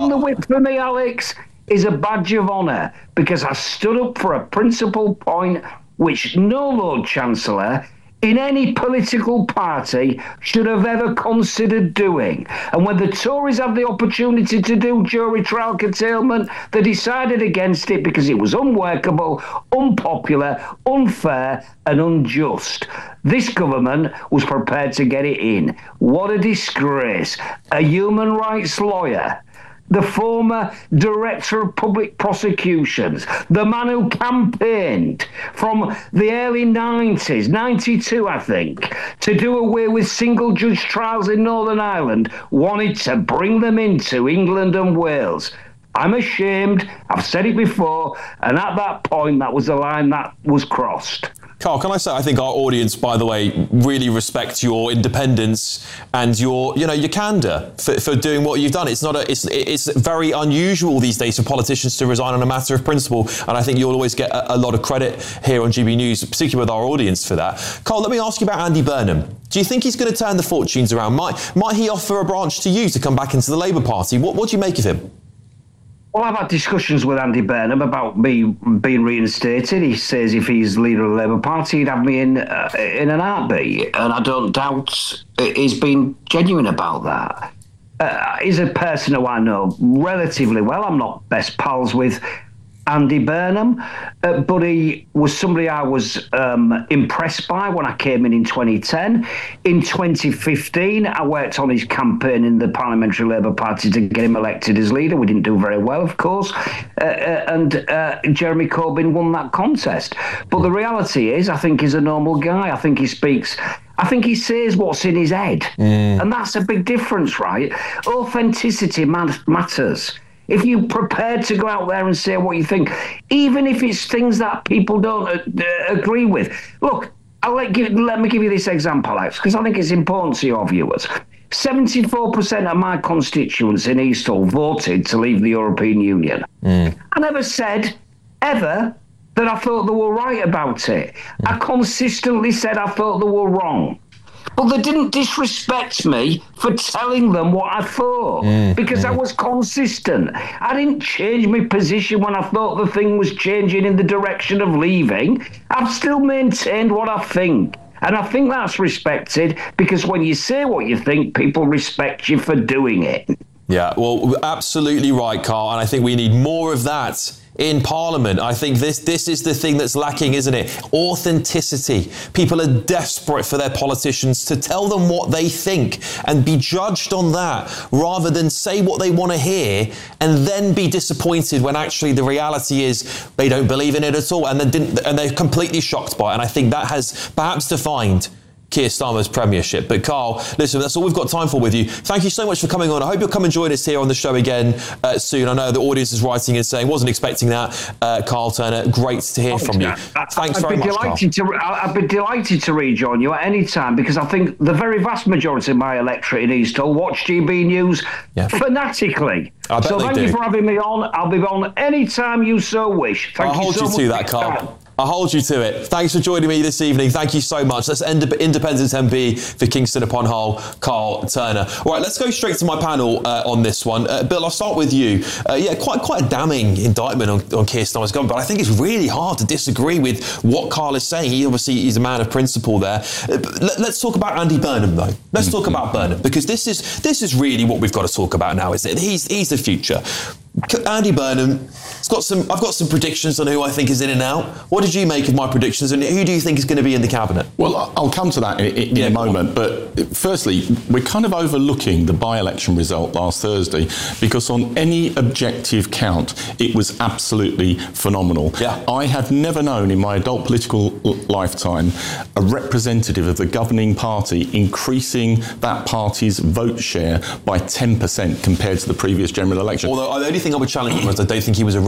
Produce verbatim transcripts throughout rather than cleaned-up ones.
Holding the whip for me, Alex, is a badge of honour because I stood up for a principal point which no Lord Chancellor in any political party should have ever considered doing. And when the Tories had the opportunity to do jury trial curtailment, they decided against it because it was unworkable, unpopular, unfair and unjust. This government was prepared to get it in. What a disgrace. A human rights lawyer, the former Director of Public Prosecutions, the man who campaigned from the early nineties, ninety-two I think, to do away with single judge trials in Northern Ireland, wanted to bring them into England and Wales. I'm ashamed, I've said it before, and at that point that was the line that was crossed. Carl, can I say, I think our audience, by the way, really respect your independence and your, you know, your candour for, for doing what you've done. It's not a, it's, it's very unusual these days for politicians to resign on a matter of principle, and I think you'll always get a, a lot of credit here on G B News, particularly with our audience for that. Carl, let me ask you about Andy Burnham. Do you think he's going to turn the fortunes around? Might, might he offer a branch to you to come back into the Labour Party? What, what do you make of him? Well, I've had discussions with Andy Burnham about me being reinstated. He says if he's leader of the Labour Party, he'd have me in uh, in an heartbeat. And I don't doubt he's been genuine about that. Uh, he's a person who I know relatively well. I'm not best pals with Andy Burnham, uh, but he was somebody I was um, impressed by when I came in in twenty ten. In twenty fifteen, I worked on his campaign in the Parliamentary Labour Party to get him elected as leader. We didn't do very well, of course, uh, uh, and uh, Jeremy Corbyn won that contest. But the reality is, I think he's a normal guy. I think he speaks... I think he says what's in his head. Mm. And that's a big difference, right? Authenticity matters. If you're prepared to go out there and say what you think, even if it's things that people don't uh, agree with. Look, I'll let, give, let me give you this example, Alex, because I think it's important to your viewers. seventy-four percent of my constituents in Eastall voted to leave the European Union. Mm. I never said, ever, that I thought they were right about it. Mm. I consistently said I thought they were wrong. But they didn't disrespect me for telling them what I thought, mm, because mm. I was consistent. I didn't change my position when I thought the thing was changing in the direction of leaving. I've still maintained what I think. And I think that's respected, because when you say what you think, people respect you for doing it. Yeah, well, absolutely right, Carl. And I think we need more of that in Parliament. I think this this is the thing that's lacking, isn't it? Authenticity. People are desperate for their politicians to tell them what they think and be judged on that, rather than say what they want to hear and then be disappointed when actually the reality is they don't believe in it at all, and they didn't, and they're completely shocked by it. And I think that has perhaps defined Keir Starmer's premiership. But Carl, listen, that's all we've got time for with you. Thank you so much for coming on. I hope you'll come and join us here on the show again uh, soon. I know the audience is writing and saying, wasn't expecting that. Uh, Carl Turner, great to hear from you. Thanks I'd very be much, delighted Carl. To, I'd be delighted to rejoin you at any time, because I think the very vast majority of my electorate in Eastall watch G B News yeah. fanatically. I bet so they thank do. you for having me on. I'll be on any time you so wish. Thank I'll you hold so you much to that, Carl. time. I'll hold you to it. Thanks for joining me this evening. Thank you so much. That's Independent M P for Kingston upon Hull, Carl Turner. All right, let's go straight to my panel uh, on this one. Uh, Bill, I'll start with you. Uh, yeah, quite quite a damning indictment on, on Keir Starmer's government, but I think it's really hard to disagree with what Carl is saying. He obviously is a man of principle there. Uh, let, let's talk about Andy Burnham, though. Let's talk about Burnham, because this is this is really what we've got to talk about now, isn't it? He's he's the future. Andy Burnham, it's got some. I've got some predictions on who I think is in and out. What did you make of my predictions, and who do you think is going to be in the cabinet? Well, I'll come to that in, in yeah, a moment. But firstly, we're kind of overlooking the by-election result last Thursday, because on any objective count, it was absolutely phenomenal. Yeah. I have never known in my adult political lifetime a representative of the governing party increasing that party's vote share by ten percent compared to the previous general election. Although the only thing I would challenge him was I don't think he was a representative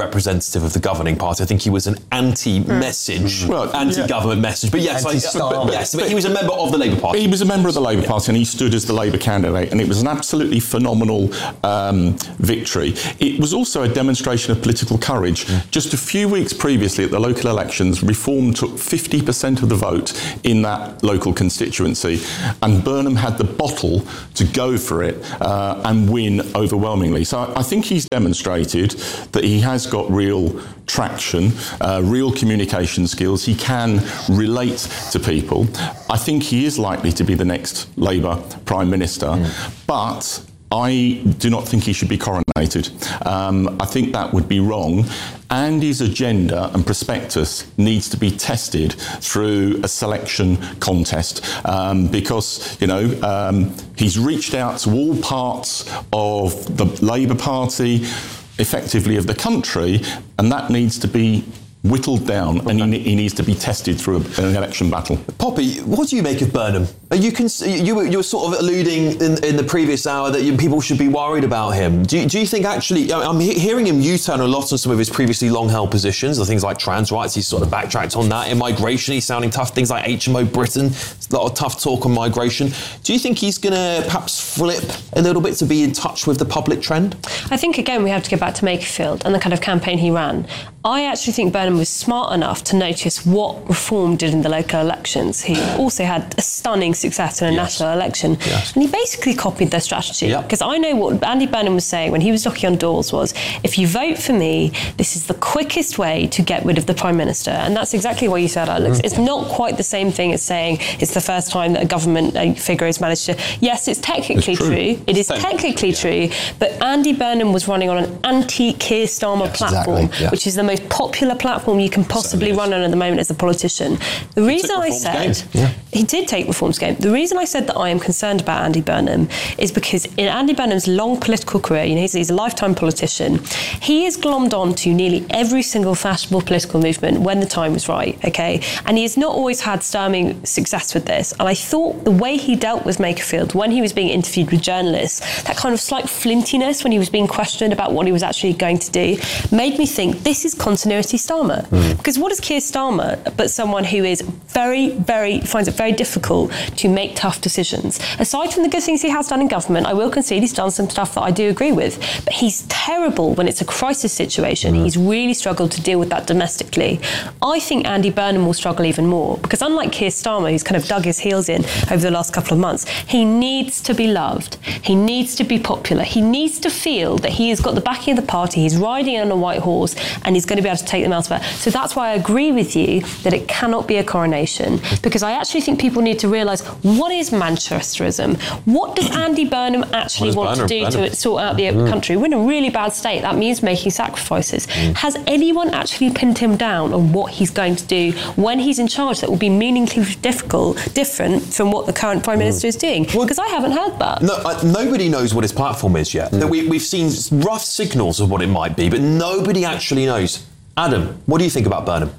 representative of the governing party. I think he was an anti-message, Well, anti-government yeah. message. But yes, I, Anti-Starmer. but, yes, but he was a member of the Labour Party. He was a member of the Labour Party and he stood as the Labour candidate, and it was an absolutely phenomenal um, victory. It was also a demonstration of political courage. Mm. Just a few weeks previously at the local elections, Reform took fifty percent of the vote in that local constituency, and Burnham had the bottle to go for it uh, and win overwhelmingly. So I think he's demonstrated that he has got real traction, uh, real communication skills. He can relate to people. I think he is likely to be the next Labour Prime Minister, mm. but I do not think he should be coronated. Um, I think that would be wrong. Andy's agenda and prospectus needs to be tested through a selection contest um, because, you know, um, he's reached out to all parts of the Labour Party, effectively of the country, and that needs to be whittled down, okay. and he, he needs to be tested through a, an election battle. Poppy, what do you make of Burnham? Are you cons- you, were, you were sort of alluding in, in the previous hour that you, people should be worried about him. Do you, do you think actually, I'm he- hearing him U-turn a lot on some of his previously long-held positions, the things like trans rights, he's sort of backtracked on that. In migration, he's sounding tough. Things like H M O Britain, a lot of tough talk on migration. Do you think he's going to perhaps flip a little bit to be in touch with the public trend? I think, again, we have to go back to Makerfield and the kind of campaign he ran. I actually think Burnham was smart enough to notice what Reform did in the local elections. He also had a stunning success in a yes. national election. Yes. And he basically copied their strategy. Because yep. I know what Andy Burnham was saying when he was knocking on doors was, if you vote for me, this is the quickest way to get rid of the Prime Minister. And that's exactly what you said, Alex. Mm. It's not quite the same thing as saying it's the first time that a government a figure has managed to... Yes, it's technically it's true. true. It is technically yeah. true. But Andy Burnham was running on an anti-Keir Starmer yes, platform, exactly. yeah. which is the most popular platform you can possibly run on at the moment as a politician. The reason I said yeah. he did take Reform's game. The reason I said that I am concerned about Andy Burnham is because in Andy Burnham's long political career, you know, he's, he's a lifetime politician, he has glommed on to nearly every single fashionable political movement when the time was right, okay? And he has not always had sterling success with this. And I thought the way he dealt with Makerfield when he was being interviewed with journalists, that kind of slight flintiness when he was being questioned about what he was actually going to do, made me think this is continuity Starmer. Mm. Because what is Keir Starmer but someone who is very, very, finds it very difficult to make tough decisions? Aside from the good things he has done in government, I will concede he's done some stuff that I do agree with, but he's terrible when it's a crisis situation. Mm. He's really struggled to deal with that domestically. I think Andy Burnham will struggle even more, because unlike Keir Starmer, who's kind of dug his heels in over the last couple of months, he needs to be loved. He needs to be popular. He needs to feel that he has got the backing of the party, he's riding on a white horse, and he's going to be able to take them elsewhere. So that's why I agree with you that it cannot be a coronation, because I actually think people need to realise, what is Manchesterism? What does Andy Burnham actually want Burnham, to do Burnham. to sort out the mm. country? We're in a really bad state. That means making sacrifices. Mm. Has anyone actually pinned him down on what he's going to do when he's in charge that will be meaningfully difficult, different from what the current Prime Minister mm. is doing? Because well, I haven't heard that. No, uh, nobody knows what his platform is yet. Mm. We, we've seen rough signals of what it might be, but nobody actually knows. Adam, what do you think about Burnham?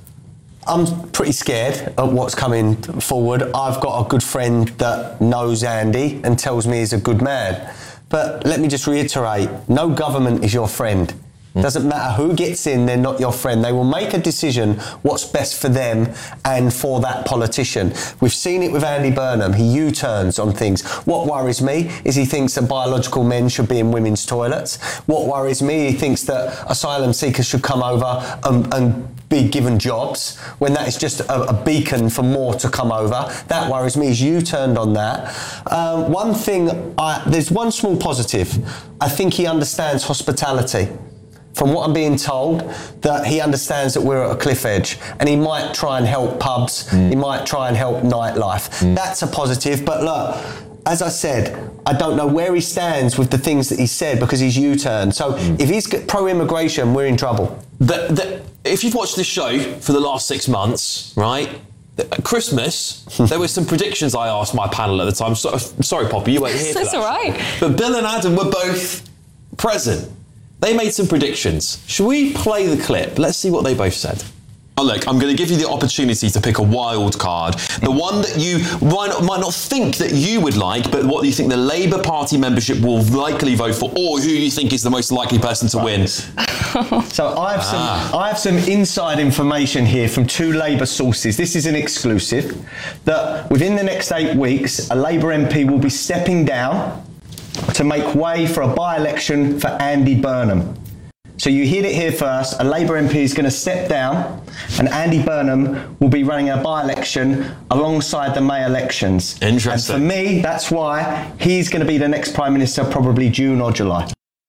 I'm pretty scared of what's coming forward. I've got a good friend that knows Andy and tells me he's a good man. But let me just reiterate, no government is your friend. Mm. Doesn't matter who gets in, they're not your friend. They will make a decision what's best for them and for that politician. We've seen it with Andy Burnham. He U-turns on things. What worries me is he thinks that biological men should be in women's toilets. What worries me, he thinks that asylum seekers should come over and, and be given jobs, when that is just a, a beacon for more to come over. That worries me. He's U-turned on that. Um, one thing, I, there's one small positive. I think he understands hospitality. From what I'm being told, that he understands that we're at a cliff edge, and he might try and help pubs, mm. he might try and help nightlife. Mm. That's a positive, but look, as I said, I don't know where he stands with the things that he said, because he's U-turned. So mm. if he's pro-immigration, we're in trouble. The, the, if you've watched this show for the last six months, right, at Christmas, there were some predictions I asked my panel at the time. So, sorry, Poppy, you weren't here for That's that. all right. But Bill and Adam were both present. They made some predictions. Should we play the clip? Let's see what they both said. Oh, look, I'm going to give you the opportunity to pick a wild card. The one that you might, might not think that you would like, but what you think the Labour Party membership will likely vote for, or who you think is the most likely person to win. So I have some Ah. I have some inside information here from two Labour sources. This is an exclusive, that within the next eight weeks, a Labour M P will be stepping down to make way for a by-election for Andy Burnham. So you heard it here first, a Labour M P is going to step down and Andy Burnham will be running a by-election alongside the May elections. Interesting. And for me, that's why he's going to be the next Prime Minister, probably June or July.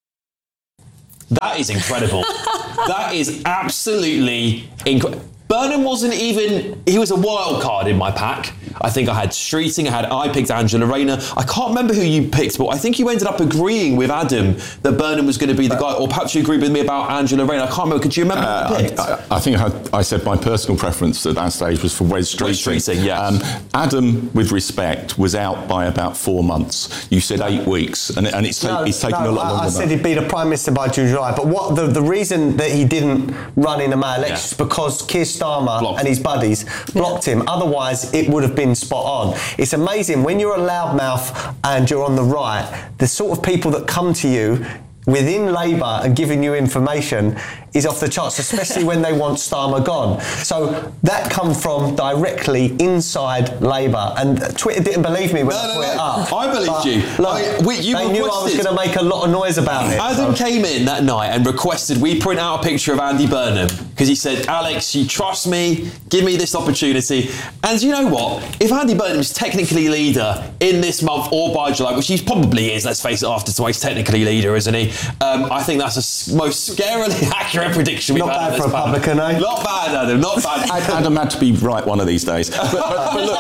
That is incredible. That is absolutely incredible. Burnham wasn't even, he was a wild card in my pack. I think I had Streeting, I had, I picked Angela Rayner. I can't remember who you picked, but I think you ended up agreeing with Adam that Burnham was going to be the guy, or perhaps you agreed with me about Angela Rayner. I can't remember, could you remember Uh, who you picked? I, I think I, had, I said my personal preference at that stage was for Wes Streeting. Wes Streeting, yes. Um, Adam, with respect, was out by about four months. You said eight weeks, and, and it's, ta- No, it's taken no, a lot I, longer I than said that. he'd be the Prime Minister by June, July. But what the, the reason that he didn't run in the May elections is because Keir Starmer Blocked. and his buddies blocked him. Otherwise, it would have been spot on. It's amazing when you're a loudmouth and you're on the right, the sort of people that come to you within Labour and giving you information is off the charts, especially when they want Starmer gone. So that come from directly inside Labour, and Twitter didn't believe me when No, I no, put it no. up. I believed But you. Look, I- we- you they knew I was requested- going to make a lot of noise about it. Adam so- came in that night and requested we print out a picture of Andy Burnham because he said, Alex, you trust me, give me this opportunity. And you know what? If Andy Burnham is technically leader in this month or by July, which he probably is, let's face it, after twice technically leader, isn't he? Um, I think that's the s- most scarily accurate prediction we've Not had. bad in for this a panel. publican, eh? Not bad, Adam, not bad. Ad- Adam had to be right one of these days. But, but, but look,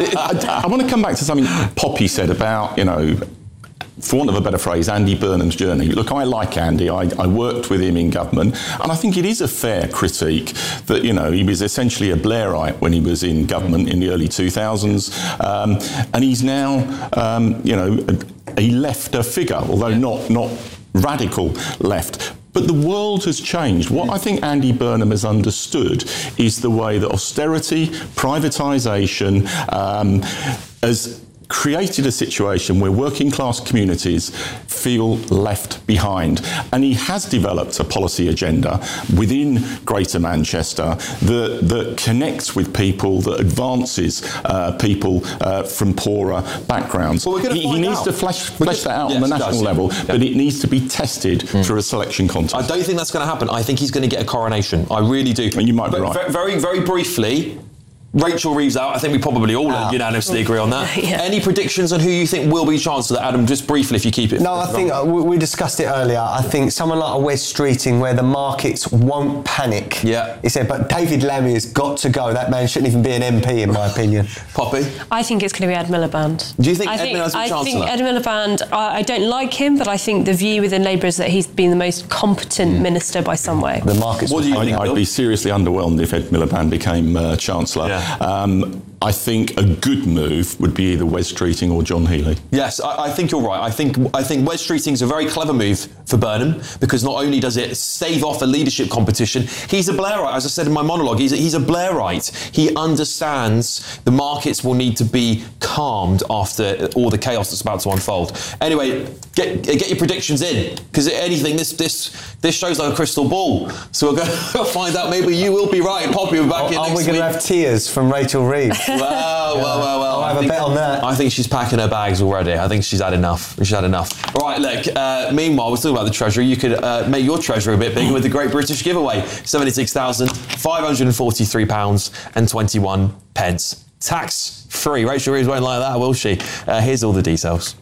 I, I want to come back to something Poppy said about, you know, for want of a better phrase, Andy Burnham's journey. Look, I like Andy. I, I worked with him in government, and I think it is a fair critique that, you know, he was essentially a Blairite when he was in government in the early two thousands, um, and he's now, um, you know, a, a lefter figure, although not not radical left. But the world has changed. What I think Andy Burnham has understood is the way that austerity, privatisation, um, has created a situation where working class communities feel left behind. And he has developed a policy agenda within Greater Manchester that, that connects with people, that advances uh, people uh, from poorer backgrounds. Well, we're gonna he, he find needs out. to flesh, We're flesh gonna- that out yes, on the he national does, yeah. level, Yeah. but it needs to be tested through a selection contest. I don't think that's going to happen. I think he's going to get a coronation. I really do. And you might be But right. ve- Very, very briefly, Rachel Reeves out. I think we probably all Out. unanimously agree on that. Yeah. Any predictions on who you think will be Chancellor? Adam, just briefly, if you keep it. No, I think uh, we, we discussed it earlier. I think someone like a Wes Streeting, where the markets won't panic. Yeah. He said, but David Lammy has got to go. That man shouldn't even be an M P, in my opinion. Poppy. I think it's going to be Ed Miliband. Do you think I Ed think, Miliband's the I Chancellor? think Ed Miliband, I, I don't like him, but I think the view within Labour is that he's been the most competent minister by some way. The markets. What do you I, think, I'd Bill? be seriously underwhelmed if Ed Miliband became uh, Chancellor. Yeah. Um, I think a good move would be either Wes Streeting or John Healey. Yes, I, I think you're right. I think I think Wes Streeting's a very clever move for Burnham because not only does it stave off a leadership competition, he's a Blairite. As I said in my monologue, he's a, he's a Blairite. He understands the markets will need to be calmed after all the chaos that's about to unfold. Anyway, get get your predictions in because anything this this this shows like a crystal ball. So we're going to find out. Maybe you will be right. Poppy, we're back Are, in are next we going week. to have tears from Rachel Reeves? Well, well, well, well. I'll I have a think- bet on that. I think she's packing her bags already. I think she's had enough. She's had enough. All right, look, uh, meanwhile, we're talking about the Treasury. You could uh, make your Treasury a bit bigger with the Great British Giveaway. seventy-six thousand five hundred forty-three pounds and twenty-one pence. Tax-free. Rachel Reeves won't like that, will she? Uh, here's all the details.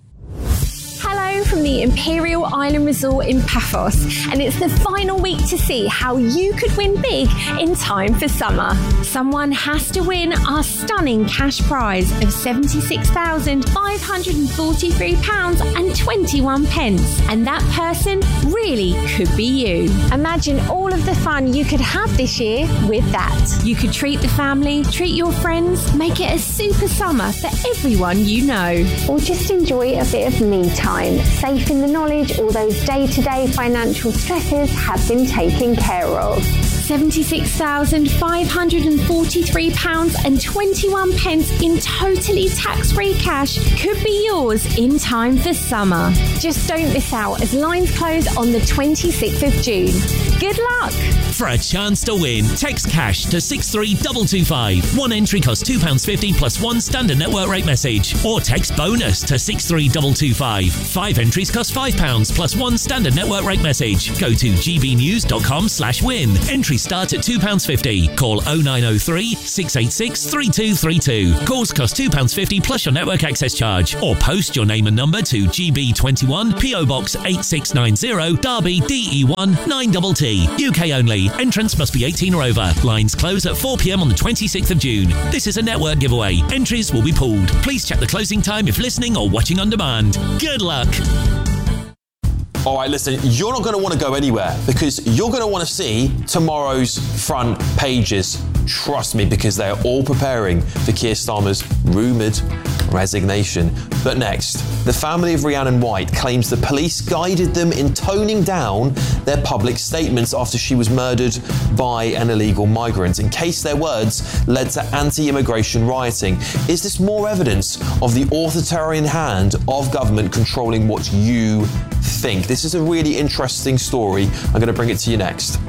Hello from the Imperial Island Resort in Paphos, and it's the final week to see how you could win big in time for summer. Someone has to win our stunning cash prize of seventy-six thousand five hundred forty-three pounds and twenty-one pence, and that person really could be you. Imagine all of the fun you could have this year with that. You could treat the family, treat your friends, make it a super summer for everyone you know. Or just enjoy a bit of me time, safe in the knowledge all those day-to-day financial stresses have been taken care of. seventy-six thousand five hundred forty-three pounds and twenty-one pence in totally tax-free cash could be yours in time for summer. Just don't miss out as lines close on the twenty-sixth of June. Good luck! For a chance to win, text cash to six three two two five. One entry costs two pounds fifty plus one standard network rate message. Or text bonus to six three two two five. Five entries cost five pounds plus one standard network rate message. Go to gbnews.com slash win. Entry start at two pounds fifty. Call oh nine oh three, six eight six, three two three two. Calls cost two pounds fifty plus your network access charge. Or post your name and number to G B twenty-one, P O Box eight six nine zero, Derby, D E one nine T T. U K only. Entrance must be eighteen or over. Lines close at four p m on the twenty-sixth of June. This is a network giveaway. Entries will be pulled. Please check the closing time if listening or watching on demand. Good luck. All right, listen, you're not going to want to go anywhere because you're going to want to see tomorrow's front pages. Trust me, because they are all preparing for Keir Starmer's rumoured resignation. But next, the family of Rhiannon White claims the police guided them in toning down their public statements after she was murdered by an illegal migrant, in case their words led to anti-immigration rioting. Is this more evidence of the authoritarian hand of government controlling what you think? This is a really interesting story. I'm going to bring it to you next.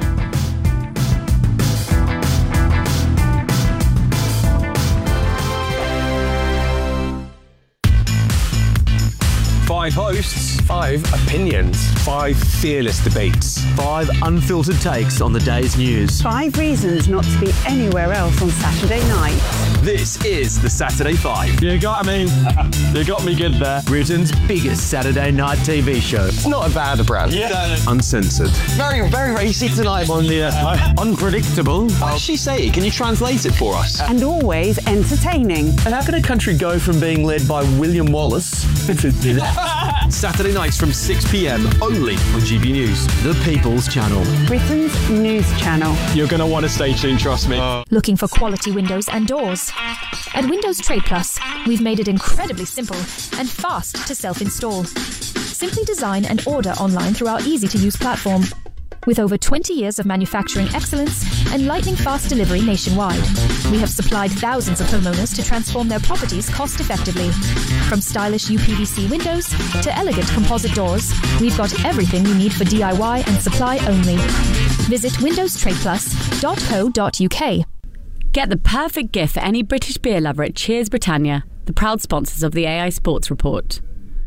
Five hosts, five opinions, five fearless debates, five unfiltered takes on the day's news. Five reasons not to be anywhere else on Saturday night. This is the Saturday Five. You got me. You got me good there. Britain's biggest Saturday night T V show. It's not a bad brand. Yeah. Uncensored. Very, very racy tonight. On the uh, unpredictable. What does she say? Can you translate it for us? And always entertaining. And how can a country go from being led by William Wallace Saturday nights from six p m only on G B News, the People's Channel. Britain's news channel. You're going to want to stay tuned, trust me. Uh. Looking for quality windows and doors? At Windows Trade Plus, we've made it incredibly simple and fast to self-install. Simply design and order online through our easy-to-use platform. With over twenty years of manufacturing excellence and lightning-fast delivery nationwide, we have supplied thousands of homeowners to transform their properties cost-effectively. From stylish U P V C windows to elegant composite doors, we've got everything you need for D I Y and supply only. Visit windows trade plus dot co dot u k. Get the perfect gift for any British beer lover at Cheers Britannia, the proud sponsors of the A I Sports Report.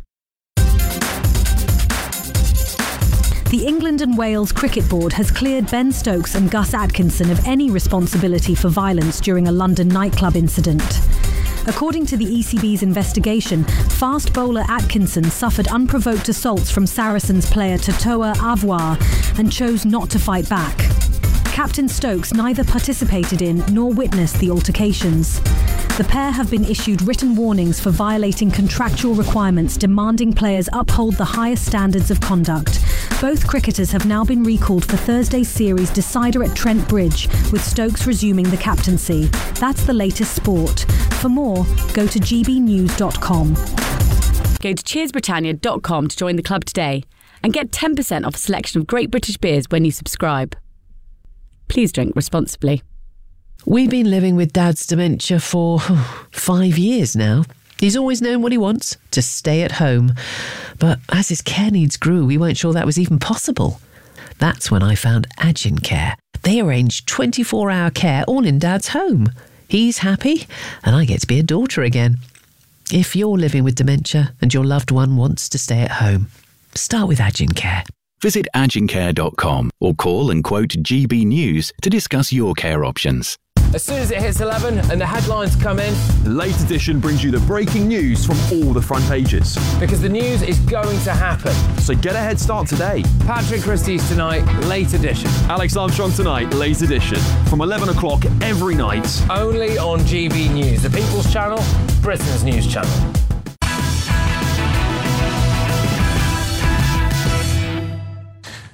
The England and Wales Cricket Board has cleared Ben Stokes and Gus Atkinson of any responsibility for violence during a London nightclub incident. According to the E C B's investigation, fast bowler Atkinson suffered unprovoked assaults from Saracens player Totoa Avoir and chose not to fight back. Captain Stokes neither participated in nor witnessed the altercations. The pair have been issued written warnings for violating contractual requirements demanding players uphold the highest standards of conduct. Both cricketers have now been recalled for Thursday's series decider at Trent Bridge, with Stokes resuming the captaincy. That's the latest sport. For more, go to g b news dot com. Go to cheers britannia dot com to join the club today and get ten percent off a selection of great British beers when you subscribe. Please drink responsibly. We've been living with Dad's dementia for oh, five years now. He's always known what he wants, to stay at home. But as his care needs grew, we weren't sure that was even possible. That's when I found Agin Care. They arrange twenty-four hour care all in Dad's home. He's happy, and I get to be a daughter again. If you're living with dementia and your loved one wants to stay at home, start with Agin Care. Visit agin care dot com or call and quote G B News to discuss your care options. As soon as it hits eleven and the headlines come in, the Late Edition brings you the breaking news from all the front pages. Because the news is going to happen. So get a head start today. Patrick Christie's tonight, Late Edition. Alex Armstrong tonight, Late Edition. From eleven o'clock every night. Only on G B News, the People's Channel, Britain's news channel.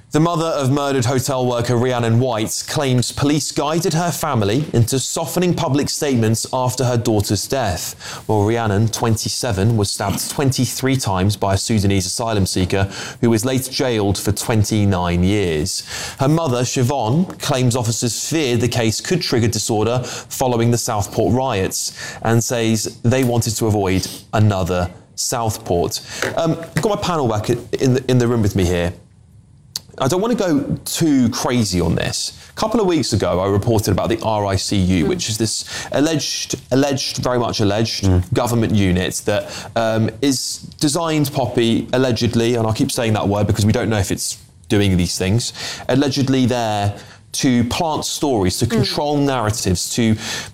The mother of murdered hotel worker Rhiannon White claims police guided her family into softening public statements after her daughter's death. Well, Rhiannon, twenty-seven, was stabbed twenty-three times by a Sudanese asylum seeker who was later jailed for twenty-nine years. Her mother, Siobhan, claims officers feared the case could trigger disorder following the Southport riots and says they wanted to avoid another Southport. Um, I've got my panel back in the, in the room with me here. I don't want to go too crazy on this. A couple of weeks ago, I reported about the R I C U, mm. which is this alleged, alleged, very much alleged mm. government unit that um, is designed, Poppy, allegedly, and I'll keep saying that word because we don't know if it's doing these things, allegedly there to plant stories, to control mm. narratives, to...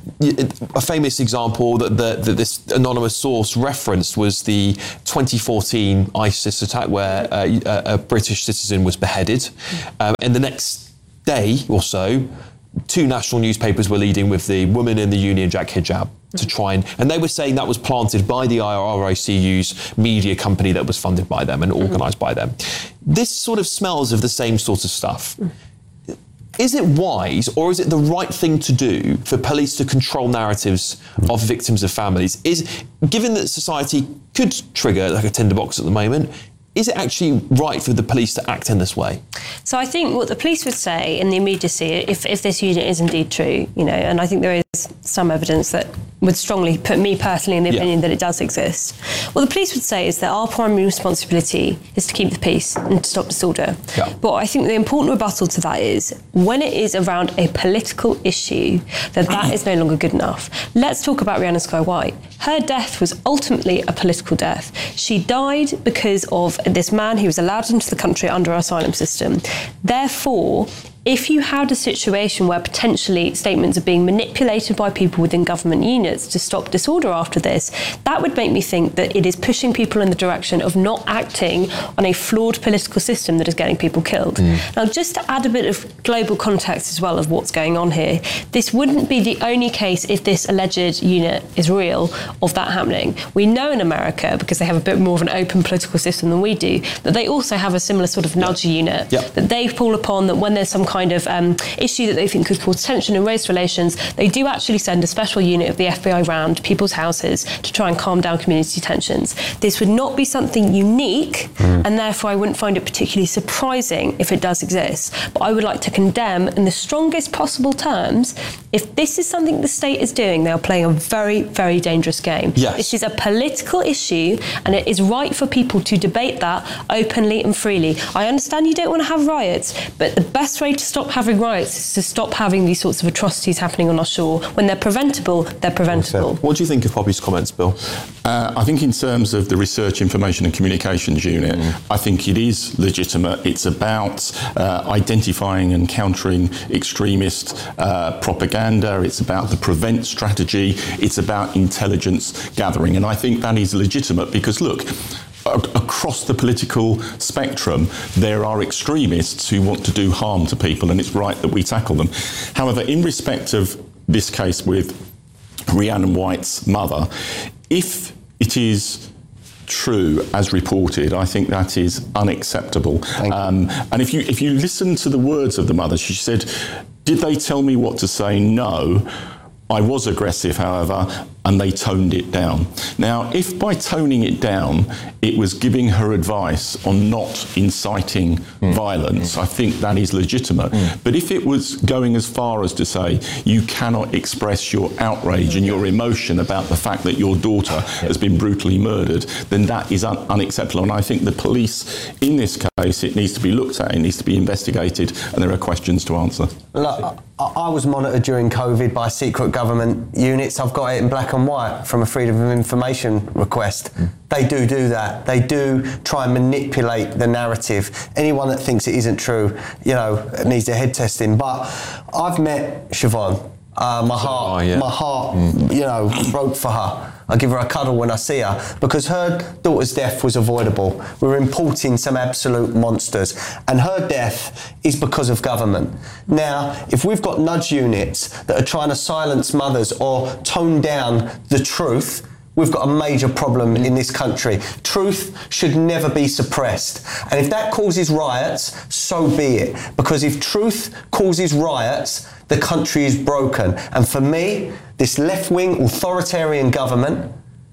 A famous example that, the, that this anonymous source referenced was the twenty fourteen ISIS attack where uh, a, a British citizen was beheaded. Um, and the next day or so, two national newspapers were leading with the woman in the Union Jack hijab to try and... And they were saying that was planted by the R I C U's media company that was funded by them and organised by them. This sort of smells of the same sort of stuff. Is it wise or is it the right thing to do for police to control narratives of victims of families? Is, given that society could trigger like a tinderbox at the moment, is it actually right for the police to act in this way? So I think what the police would say in the immediacy, if, if this unit is indeed true, you know, and I think there is some evidence that would strongly put me personally in the opinion yeah. that it does exist. What the police would say is that our primary responsibility is to keep the peace and to stop disorder. Yeah. But I think the important rebuttal to that is when it is around a political issue, that that is no longer good enough. Let's talk about Rhiannon Sky White. Her death was ultimately a political death. She died because of this man who was allowed into the country under our asylum system. Therefore, if you had a situation where potentially statements are being manipulated by people within government units to stop disorder after this, that would make me think that it is pushing people in the direction of not acting on a flawed political system that is getting people killed. Mm. Now, just to add a bit of global context as well of what's going on here, this wouldn't be the only case if this alleged unit is real of that happening. We know in America, because they have a bit more of an open political system than we do, that they also have a similar sort of nudge yeah. unit yeah. that they fall upon, that when there's some kind kind of um, issue that they think could cause tension and race relations, they do actually send a special unit of the F B I round people's houses to try and calm down community tensions. This would not be something unique, mm. and therefore I wouldn't find it particularly surprising if it does exist. But I would like to condemn in the strongest possible terms, if this is something the state is doing, they are playing a very, very dangerous game. Yes. This is a political issue, and it is right for people to debate that openly and freely. I understand you don't want to have riots, but the best way to stop having riots is to stop having these sorts of atrocities happening on our shore. When they're preventable, they're preventable. What do you think of Poppy's comments, Bill? Uh, I think in terms of the Research, Information and Communications Unit, mm. I think it is legitimate. It's about uh, identifying and countering extremist uh, propaganda. It's about the prevent strategy. It's about intelligence gathering. And I think that is legitimate because, look, across the political spectrum, there are extremists who want to do harm to people, and it's right that we tackle them. However, in respect of this case with Rhiannon White's mother, if it is true as reported, I think that is unacceptable. Um, and if you if you listen to the words of the mother, she said, "Did they tell me what to say? No. I was aggressive, however, and they toned it down." Now, if by toning it down, it was giving her advice on not inciting mm. violence, mm. I think that is legitimate. Mm. But if it was going as far as to say, you cannot express your outrage and your emotion about the fact that your daughter yeah. has been brutally murdered, then that is un- unacceptable. And I think the police, in this case, it needs to be looked at, it needs to be investigated, and there are questions to answer. Look, I, I was monitored during COVID by secret government units. I've got it in black and white from a Freedom of Information request. Mm. They do do that. They do try and manipulate the narrative. Anyone that thinks it isn't true, you know, needs their head testing. But I've met Siobhan. Uh, my heart, oh, yeah. my heart, mm. you know, broke for her. I give her a cuddle when I see her because her daughter's death was avoidable. We were importing some absolute monsters, and her death is because of government. Now, if we've got nudge units that are trying to silence mothers or tone down the truth, we've got a major problem in this country. Truth should never be suppressed. And if that causes riots, so be it. Because if truth causes riots, the country is broken. And for me, this left-wing authoritarian government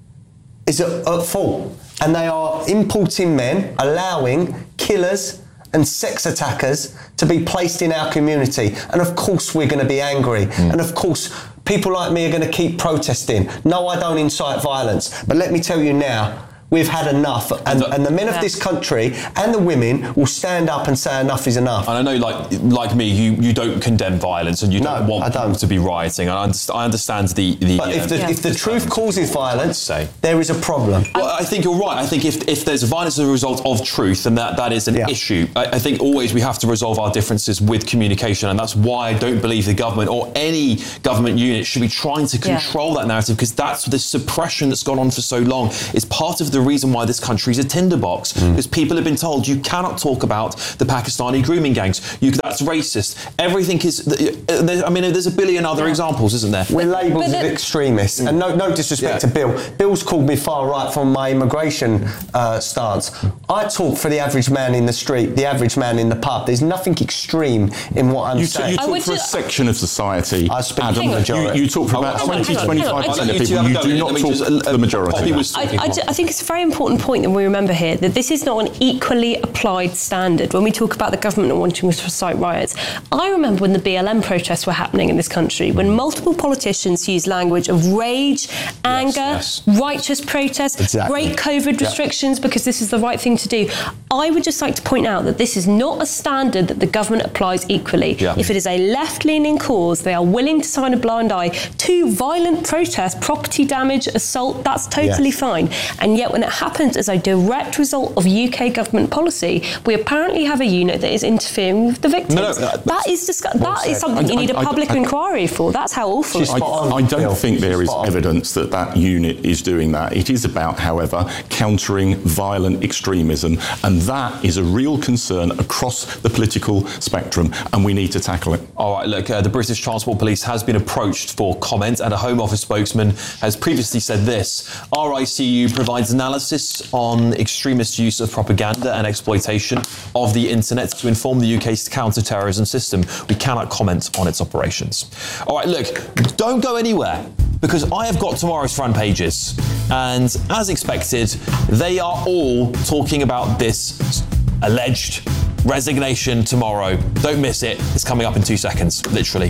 is at, at fault. And they are importing men, allowing killers and sex attackers to be placed in our community. And of course we're going to be angry. Mm. And of course people like me are going to keep protesting. No, I don't incite violence. But let me tell you now, we've had enough, and, and the men of this country and the women will stand up and say enough is enough. And I know, like like me, you, you don't condemn violence and you don't no, want I don't. people to be rioting. I understand, I understand the... the but if the, um, if the truth causes violence, say. there is a problem. Well, I think you're right. I think if, if there's violence as a result of truth, then that, that is an yeah. issue. I, I think always we have to resolve our differences with communication, and that's why I don't believe the government or any government unit should be trying to control yeah. that narrative, because that's the suppression that's gone on for so long. It's part of the reason why this country is a tinderbox, mm. because people have been told you cannot talk about the Pakistani grooming gangs. You, that's racist. Everything is. I mean, there's a billion other yeah. examples, isn't there? We're labelled as extremists, mm. and no, no disrespect yeah. to Bill. Bill's called me far right from my immigration uh, stance. I talk for the average man in the street, the average man in the pub. There's nothing extreme in what I'm you saying. T- you talk for a section of society. I speak Adam, for the majority. You, you talk for about twenty to twenty-five percent of people. You do not talk for the majority. I, I, I think it's a very important point that we remember here, that this is not an equally applied standard when we talk about the government wanting to incite riots. I remember when the B L M protests were happening in this country, when multiple politicians used language of rage, anger, yes, yes. righteous protest, exactly. great COVID restrictions yeah. because this is the right thing to do. I would just like to point out that this is not a standard that the government applies equally. Yeah. If it is a left-leaning cause, they are willing to sign a blind eye to violent protest, property damage, assault, that's totally yes. fine. And yet when it happens as a direct result of U K government policy, we apparently have a unit that is interfering with the victims. No, no, that is discuss- that is something I, you need I, a public I, I, inquiry for. That's how awful it is. I, I don't think there is evidence that that unit is doing that. It is about, however, countering violent extremism, and that is a real concern across the political spectrum, and we need to tackle it. All right, look, uh, the British Transport Police has been approached for comment, and a Home Office spokesman has previously said this: R I C U provides analysis on extremist use of propaganda and exploitation of the internet to inform the U K's counter-terrorism system. We cannot comment on its operations. All right, look, don't go anywhere, because I have got tomorrow's front pages, and as expected, they are all talking about this alleged resignation tomorrow. Don't miss it. It's coming up in two seconds, literally.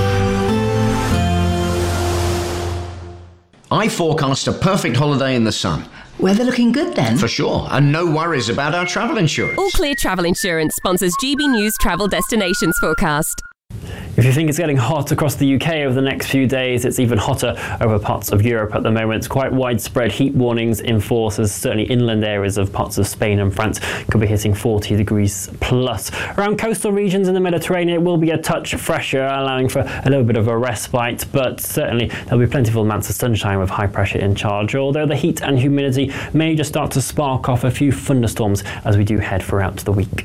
I forecast a perfect holiday in the sun. Weather looking good then? For sure, and no worries about our travel insurance. All Clear Travel Insurance sponsors G B News Travel Destinations Forecast. If you think it's getting hot across the U K over the next few days, it's even hotter over parts of Europe at the moment. It's quite widespread heat warnings in force, as certainly inland areas of parts of Spain and France could be hitting forty degrees plus. Around coastal regions in the Mediterranean, it will be a touch fresher, allowing for a little bit of a respite, but certainly there'll be plentiful amounts of sunshine with high pressure in charge, although the heat and humidity may just start to spark off a few thunderstorms as we do head throughout the week.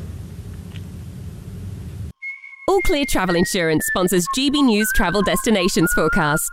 All Clear Travel Insurance sponsors G B News Travel Destinations Forecast.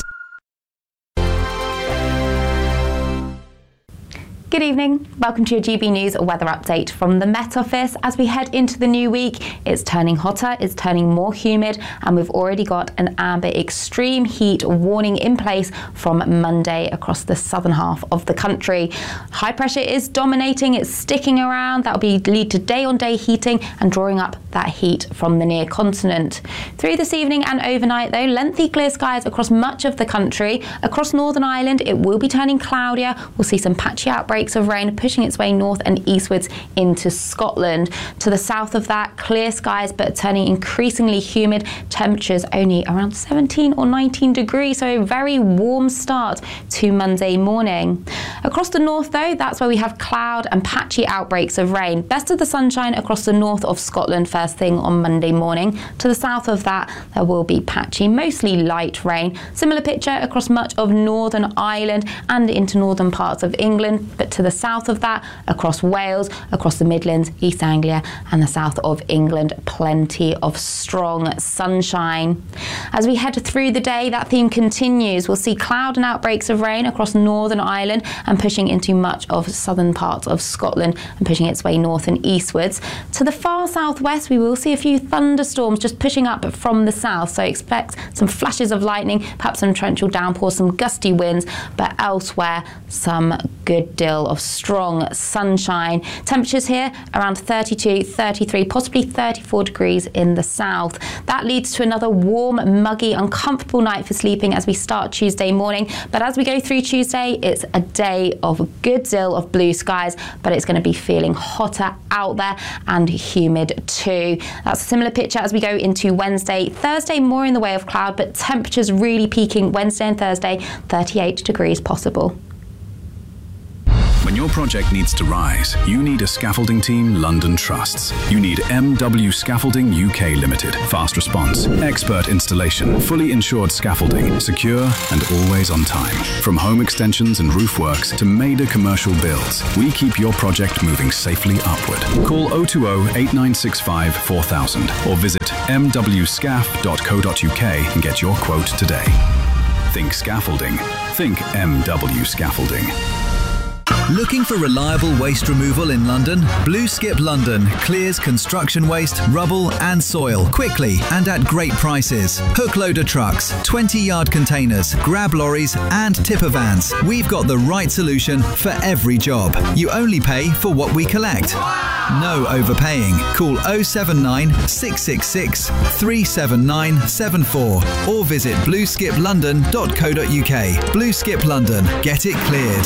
Good evening. Welcome to your G B News weather update from the Met Office. As we head into the new week, it's turning hotter, it's turning more humid, and we've already got an amber extreme heat warning in place from Monday across the southern half of the country. High pressure is dominating, it's sticking around. That'll be lead to day-on-day heating and drawing up that heat from the near continent. Through this evening and overnight, though, lengthy clear skies across much of the country. Across Northern Ireland, it will be turning cloudier. We'll see some patchy outbreaks of rain pushing its way north and eastwards into Scotland. To the south of that, clear skies but turning increasingly humid, temperatures only around seventeen or nineteen degrees, so a very warm start to Monday morning. Across the north though, that's where we have cloud and patchy outbreaks of rain. Best of the sunshine across the north of Scotland first thing on Monday morning. To the south of that, there will be patchy, mostly light rain. Similar picture across much of Northern Ireland and into northern parts of England, but to the south of that, across Wales, across the Midlands, East Anglia and the south of England. Plenty of strong sunshine. As we head through the day, that theme continues. We'll see cloud and outbreaks of rain across Northern Ireland and pushing into much of southern parts of Scotland and pushing its way north and eastwards. To the far southwest, we will see a few thunderstorms just pushing up from the south, so expect some flashes of lightning, perhaps some torrential downpours, some gusty winds, but elsewhere some good deal of strong sunshine. Temperatures here around thirty-two, thirty-three, possibly thirty-four degrees in the south. That leads to another warm, muggy, uncomfortable night for sleeping as we start Tuesday morning. But as we go through Tuesday, it's a day of a good deal of blue skies, but it's going to be feeling hotter out there and humid too. That's a similar picture as we go into Wednesday. Thursday, more in the way of cloud, but temperatures really peaking Wednesday and Thursday, thirty-eight degrees possible. When your project needs to rise, you need a scaffolding team London trusts. You need M W Scaffolding U K Limited. Fast response, expert installation, fully insured scaffolding, secure and always on time. From home extensions and roof works to major commercial builds, we keep your project moving safely upward. Call oh two oh, eight nine six five, four thousand or visit m w scaff dot co dot u k and get your quote today. Think scaffolding. Think M W Scaffolding. Looking for reliable waste removal in London? Blue Skip London clears construction waste, rubble and soil quickly and at great prices. Hook loader trucks, twenty yard containers, grab lorries and tipper vans. We've got the right solution for every job. You only pay for what we collect. No overpaying. Call oh seven nine, six six six, three seven nine seven four or visit blue skip london dot co dot u k. Blue Skip London. Get it cleared.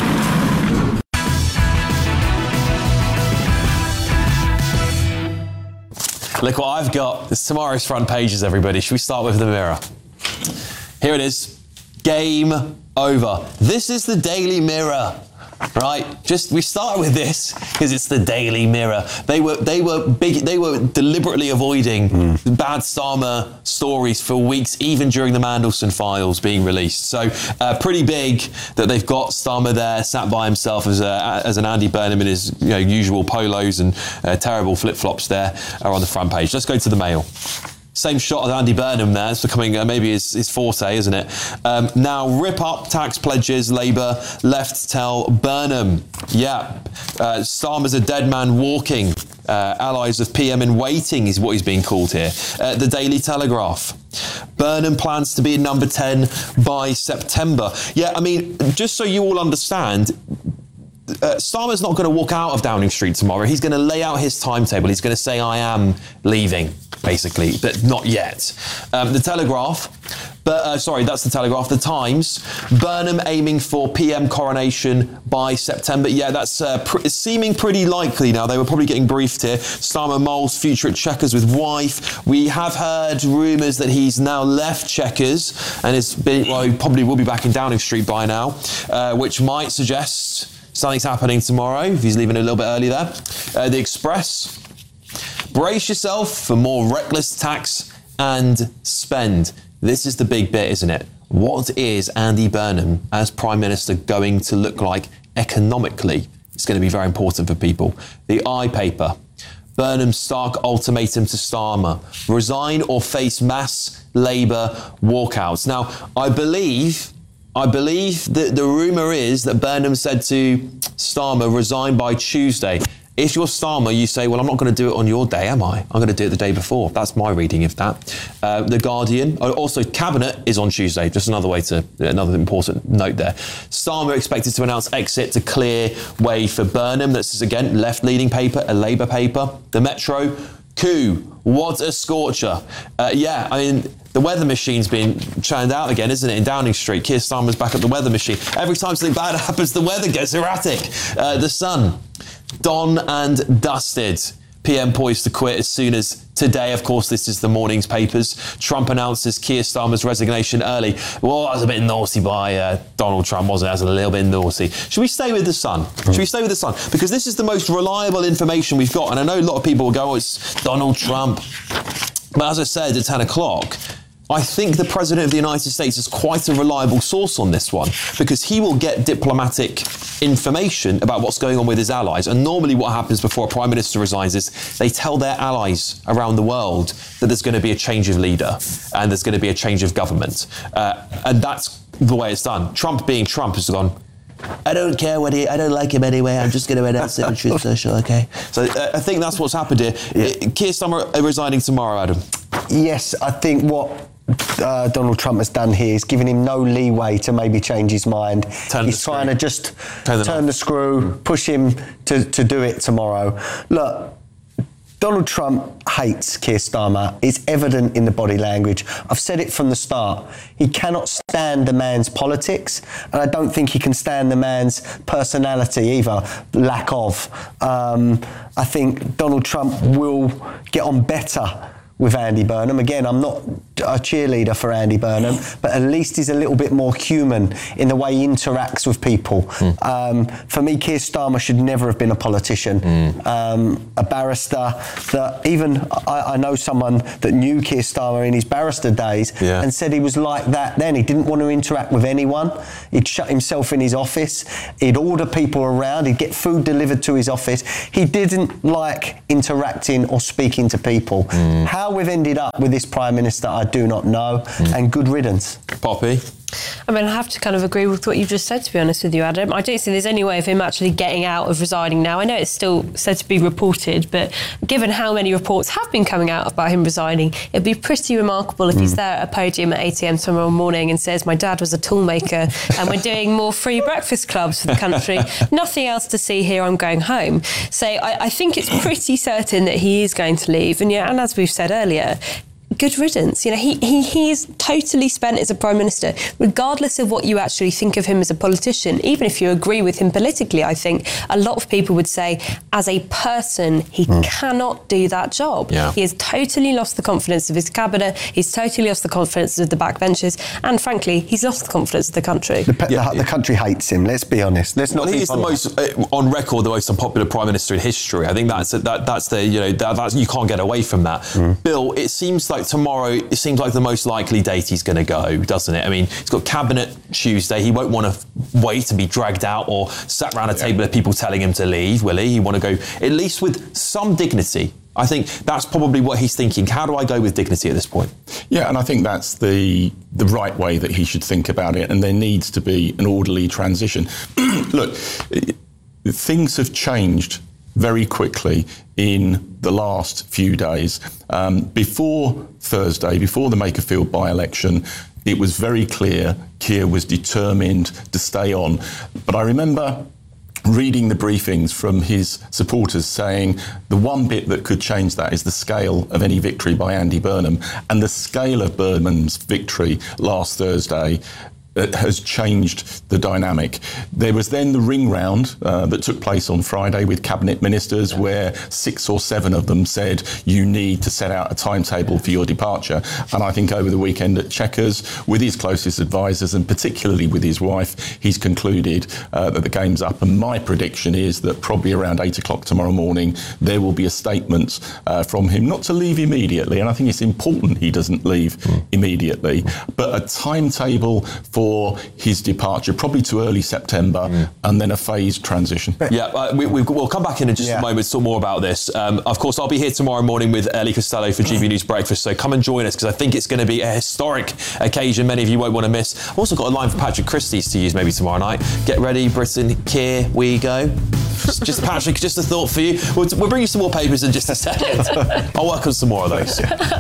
Look what I've got. It's tomorrow's front pages, everybody. Should we start with the Mirror? Here it is. Game over. This is the Daily Mirror. Right, just we start with this because it's the Daily Mirror. They were they were big. They were deliberately avoiding mm. bad Starmer stories for weeks, even during the Mandelson files being released. So uh, pretty big that they've got Starmer there, sat by himself as a, as an Andy Burnham in his you know, usual polos and uh, terrible flip flops. There are on the front page. Let's go to the Mail. Same shot of Andy Burnham there. It's becoming uh, maybe his, his forte, isn't it? Um, now, rip up tax pledges. Labour left tell Burnham. Yeah. Uh, Starmer's a dead man walking. Uh, allies of P M in waiting is what he's being called here. Uh, the Daily Telegraph. Burnham plans to be in number ten by September. Yeah, I mean, just so you all understand, Uh, Starmer's not going to walk out of Downing Street tomorrow. He's going to lay out his timetable. He's going to say, I am leaving, basically, but not yet. Um, the Telegraph, but uh, sorry, that's the Telegraph. The Times, Burnham aiming for P M coronation by September. Yeah, that's uh, pr- seeming pretty likely now. They were probably getting briefed here. Starmer Mole's future at Chequers with wife. We have heard rumours that he's now left Chequers and is been, well, he probably will be back in Downing Street by now, uh, which might suggest something's happening tomorrow if he's leaving a little bit early there. Uh, the Express. Brace yourself for more reckless tax and spend. This is the big bit, isn't it? What is Andy Burnham as Prime Minister going to look like economically? It's going to be very important for people. The I paper. Burnham's stark ultimatum to Starmer. Resign or face mass Labour walkouts. Now, I believe... I believe that the rumour is that Burnham said to Starmer, resign by Tuesday. If you're Starmer, you say, well, I'm not going to do it on your day, am I? I'm going to do it the day before. That's my reading of that. Uh, the Guardian. Oh, also, Cabinet is on Tuesday. Just another way to, another important note there. Starmer expected to announce exit to clear way for Burnham. This is, again, left-leaning paper, a Labour paper. The Metro. Coup. What a scorcher. Uh, yeah, I mean... The weather machine's been churned out again, isn't it, in Downing Street? Keir Starmer's back at the weather machine. Every time something bad happens, the weather gets erratic. Uh, the Sun, done and dusted. P M poised to quit as soon as today. Of course, this is the morning's papers. Trump announces Keir Starmer's resignation early. Well, that was a bit naughty by uh, Donald Trump, wasn't it? That was a little bit naughty. Should we stay with the Sun? Should we stay with the Sun? Because this is the most reliable information we've got. And I know a lot of people will go, oh, it's Donald Trump. But as I said at ten o'clock, I think the President of the United States is quite a reliable source on this one, because he will get diplomatic information about what's going on with his allies. And normally what happens before a Prime Minister resigns is they tell their allies around the world that there's going to be a change of leader and there's going to be a change of government. Uh, and that's the way it's done. Trump being Trump has gone, I don't care what he, I don't like him anyway, I'm just going to announce it on Truth Social, okay? So uh, I think that's what's happened here. Yeah. Keir Starmer resigning tomorrow, Adam. Yes, I think what uh, Donald Trump has done here is giving him no leeway to maybe change his mind. Turn He's trying to just turn, turn the screw, push him to, to do it tomorrow. Look, Donald Trump hates Keir Starmer. It's evident in the body language. I've said it from the start. He cannot stand the man's politics, and I don't think he can stand the man's personality either, lack of. Um, I think Donald Trump will get on better with Andy Burnham. Again, I'm not a cheerleader for Andy Burnham, but at least he's a little bit more human in the way he interacts with people. Mm. Um, for me, Keir Starmer should never have been a politician. Mm. Um, a barrister that even, I, I know someone that knew Keir Starmer in his barrister days yeah. and said he was like that then. He didn't want to interact with anyone. He'd shut himself in his office. He'd order people around. He'd get food delivered to his office. He didn't like interacting or speaking to people. Mm. How we've ended up with this Prime Minister, I do not know, mm. and good riddance. Poppy? I mean, I have to kind of agree with what you just said, to be honest with you, Adam. I don't think there's any way of him actually getting out of resigning now. I know it's still said to be reported, but given how many reports have been coming out about him resigning, it'd be pretty remarkable if mm. he's there at a podium at eight a.m. tomorrow morning and says, my dad was a toolmaker and we're doing more free breakfast clubs for the country. Nothing else to see here, I'm going home. So I, I think it's pretty certain that he is going to leave. And yeah, and as we've said earlier, good riddance. You know, he, he he's totally spent as a Prime Minister, regardless of what you actually think of him as a politician. Even if you agree with him politically, I think a lot of people would say, as a person, he mm. cannot do that job. Yeah. He has totally lost the confidence of his cabinet. He's totally lost the confidence of the backbenchers. And frankly, he's lost the confidence of the country. The, pe- yeah. the, the country hates him, let's be honest. Let's not well, he is the most, uh, on record, the most unpopular Prime Minister in history. I think that's that, that's the, you know, that, that's, you can't get away from that. Mm. Bill, it seems like tomorrow, it seems like the most likely date he's going to go, doesn't it? I mean, he's got Cabinet Tuesday. He won't want to wait to be dragged out or sat around a yeah. table of people telling him to leave, will he? He want to go at least with some dignity. I think that's probably what he's thinking. How do I go with dignity at this point? Yeah, and I think that's the the right way that he should think about it, and there needs to be an orderly transition. Look, things have changed very quickly in the last few days. Um, before Thursday, before the Makerfield by-election, it was very clear Keir was determined to stay on. But I remember reading the briefings from his supporters saying the one bit that could change that is the scale of any victory by Andy Burnham. And the scale of Burnham's victory last Thursday has changed the dynamic. There was then the ring round uh, that took place on Friday with cabinet ministers, where six or seven of them said you need to set out a timetable for your departure. And I think over the weekend at Chequers, with his closest advisors and particularly with his wife, he's concluded uh, that the game's up. And my prediction is that probably around eight o'clock tomorrow morning, there will be a statement uh, from him, not to leave immediately. And I think it's important he doesn't leave mm. immediately, but a timetable for For his departure, probably to early September, mm. and then a phased transition. Yeah, uh, we, we, we'll come back in in just yeah. a moment to talk more about this. Um, of course, I'll be here tomorrow morning with Ellie Costello for G B News Breakfast, so come and join us, because I think it's going to be a historic occasion many of you won't want to miss. I've also got a line for Patrick Christie's to use maybe tomorrow night. Get ready, Britain, here we go. Just, just Patrick, just a thought for you. We'll, we'll bring you some more papers in just a second. I'll work on some more of those.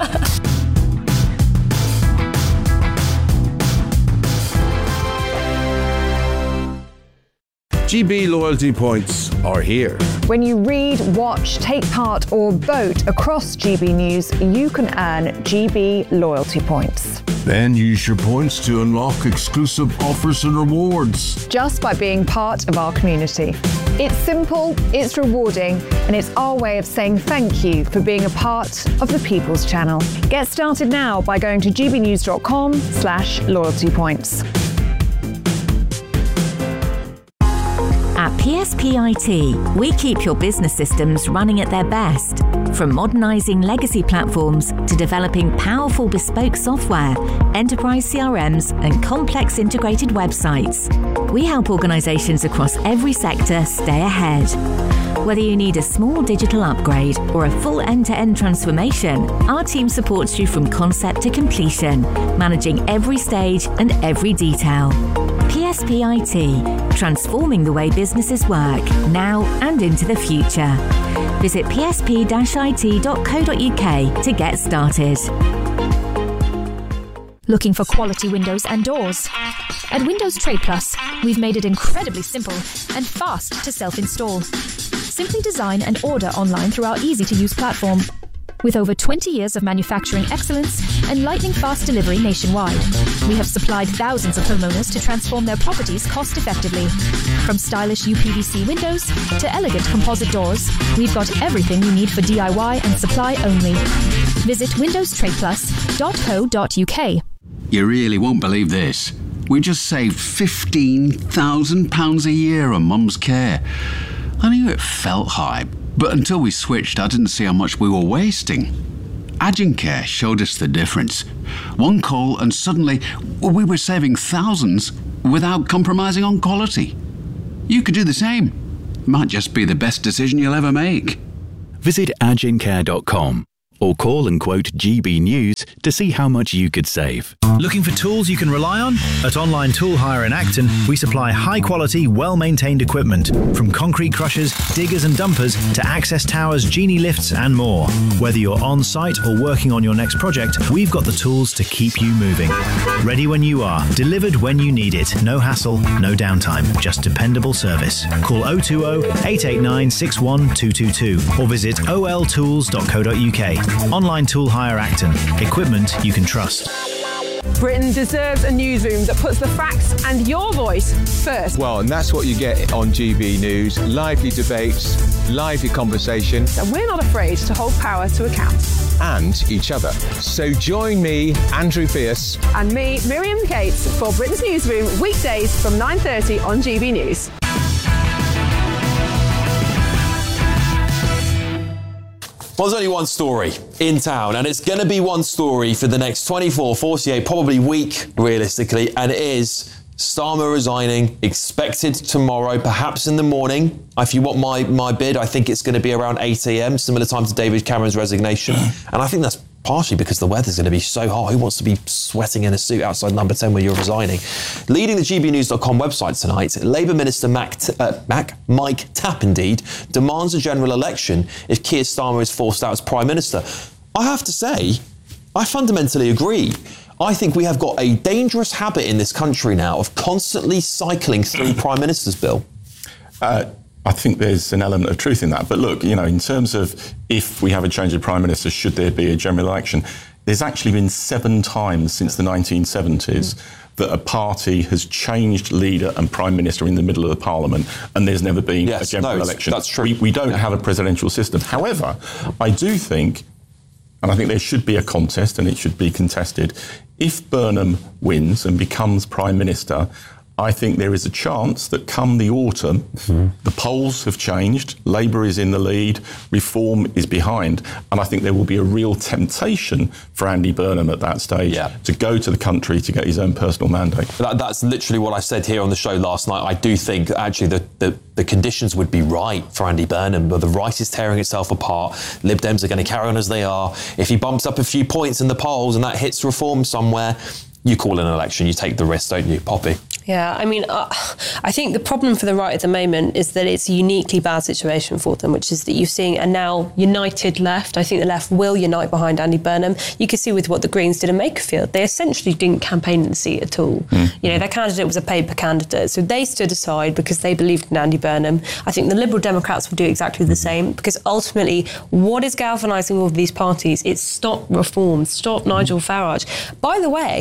G B loyalty points are here. When you read, watch, take part or vote across G B News, you can earn G B loyalty points. Then use your points to unlock exclusive offers and rewards. Just by being part of our community. It's simple, it's rewarding, and it's our way of saying thank you for being a part of the People's Channel. Get started now by going to gbnews.com slash loyalty points. At P S P I T, we keep your business systems running at their best. From modernising legacy platforms to developing powerful bespoke software, enterprise C R Ms and complex integrated websites, we help organisations across every sector stay ahead. Whether you need a small digital upgrade or a full end-to-end transformation, our team supports you from concept to completion, managing every stage and every detail. P S P I T, transforming the way businesses work, now and into the future. Visit p s p dash i t dot co dot u k to get started. Looking for quality windows and doors? At Windows Trade Plus, we've made it incredibly simple and fast to self-install. Simply design and order online through our easy-to-use platform. With over twenty years of manufacturing excellence and lightning-fast delivery nationwide, we have supplied thousands of homeowners to transform their properties cost-effectively. From stylish U P V C windows to elegant composite doors, we've got everything you need for D I Y and supply only. Visit windows trade plus dot co dot u k. You really won't believe this. We just saved fifteen thousand pounds a year on Mum's care. I knew it felt high, but until we switched, I didn't see how much we were wasting. Agencare showed us the difference. One call and suddenly we were saving thousands without compromising on quality. You could do the same. Might just be the best decision you'll ever make. Visit agencare dot com or call and quote G B News to see how much you could save. Looking for tools you can rely on? At Online Tool Hire in Acton, we supply high-quality, well-maintained equipment, from concrete crushers, diggers and dumpers to access towers, genie lifts and more. Whether you're on-site or working on your next project, we've got the tools to keep you moving. Ready when you are, delivered when you need it. No hassle, no downtime, just dependable service. Call oh two oh, eight eight nine, six one two two two or visit o l tools dot co dot u k. Online Tool Hire Acton. Equipment you can trust. Britain deserves a newsroom that puts the facts and your voice first. Well, and that's what you get on G B News. Lively debates, lively conversation. And we're not afraid to hold power to account. And each other. So join me, Andrew Pierce. And me, Miriam Cates, for Britain's Newsroom, weekdays from nine thirty on G B News. Well, there's only one story in town, and it's going to be one story for the next twenty-four, forty-eight, probably week, realistically, and it is Starmer resigning, expected tomorrow, perhaps in the morning. If you want my, my bid, I think it's going to be around eight a.m, similar time to David Cameron's resignation, and I think that's partially because the weather's going to be so hot. Who wants to be sweating in a suit outside number ten when you're resigning? Leading the G B news dot com website tonight, Labour Minister Mac, uh, Mac, Mike Tapp, indeed, demands a general election if Keir Starmer is forced out as Prime Minister. I have to say, I fundamentally agree. I think we have got a dangerous habit in this country now of constantly cycling through Prime Minister's bill. Uh, I think there's an element of truth in that. But look, you know, in terms of if we have a change of Prime Minister, should there be a general election, there's actually been seven times since the nineteen seventies mm. that a party has changed leader and Prime Minister in the middle of the Parliament, and there's never been yes, a general no, election. That's true. We, we don't yeah. have a presidential system. However, I do think, and I think there should be a contest and it should be contested, if Burnham wins and becomes Prime Minister, I think there is a chance that come the autumn, mm-hmm. the polls have changed, Labour is in the lead, Reform is behind, and I think there will be a real temptation for Andy Burnham at that stage yeah. to go to the country to get his own personal mandate. That, that's literally what I said here on the show last night. I do think actually that the, the conditions would be right for Andy Burnham, but the right is tearing itself apart. Lib Dems are going to carry on as they are. If he bumps up a few points in the polls and that hits Reform somewhere, you call an election, you take the risk, don't you, Poppy? Yeah, I mean, uh, I think the problem for the right at the moment is that it's a uniquely bad situation for them, which is that you're seeing a now united left. I think the left will unite behind Andy Burnham. You can see with what the Greens did in Makerfield. They essentially didn't campaign in the seat at all. Mm. You know, their candidate was a paper candidate. So they stood aside because they believed in Andy Burnham. I think the Liberal Democrats will do exactly the same, because ultimately, what is galvanising all of these parties? It's stop Reform, stop Nigel Farage. By the way,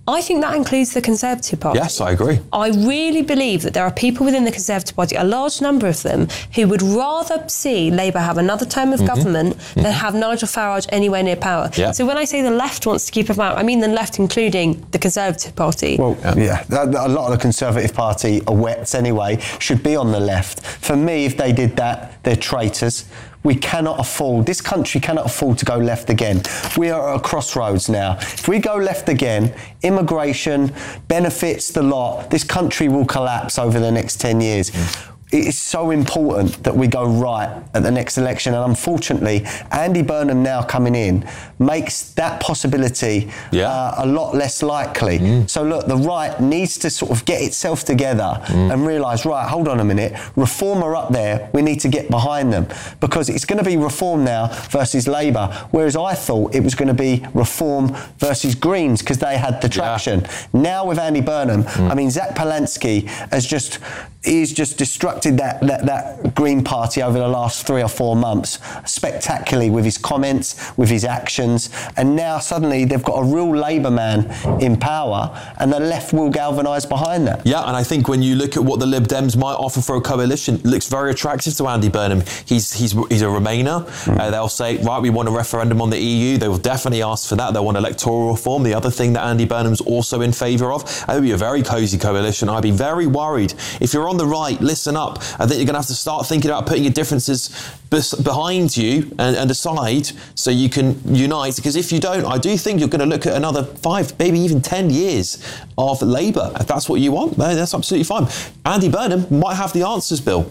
I think that includes the Conservative Party. Yes, I agree. I really believe that there are people within the Conservative Party, a large number of them, who would rather see Labour have another term of mm-hmm. government mm-hmm. than have Nigel Farage anywhere near power. Yeah. So when I say the left wants to keep him out, I mean the left including the Conservative Party. Well, yeah, yeah. a lot of the Conservative Party are wets anyway, should be on the left. For me, if they did that, they're traitors. We cannot afford, this country cannot afford to go left again. We are at a crossroads now. If we go left again, immigration, benefits, the lot, this country will collapse over the next ten years. Mm. It is so important that we go right at the next election, and unfortunately, Andy Burnham now coming in makes that possibility yeah. uh, a lot less likely. Mm. So look, the right needs to sort of get itself together mm. and realise, right, hold on a minute, Reform are up there, we need to get behind them, because it's going to be Reform now versus Labour, whereas I thought it was going to be Reform versus Greens because they had the traction. Yeah. Now with Andy Burnham, mm. I mean, Zach Polansky has just, he's just destructed That, that that Green Party over the last three or four months spectacularly with his comments, with his actions, and now suddenly they've got a real Labour man in power, and the left will galvanise behind that. Yeah, and I think when you look at what the Lib Dems might offer for a coalition, it looks very attractive to Andy Burnham. He's he's he's a Remainer. Mm. Uh, they'll say, right, we want a referendum on the E U. They will definitely ask for that. They want electoral reform. The other thing that Andy Burnham's also in favour of. It would be a very cosy coalition. I'd be very worried if you're on the right. Listen up. I think you're going to have to start thinking about putting your differences bes- behind you and, and aside so you can unite. Because if you don't, I do think you're going to look at another five, maybe even ten years of Labour. If that's what you want, then that's absolutely fine. Andy Burnham might have the answers, Bill.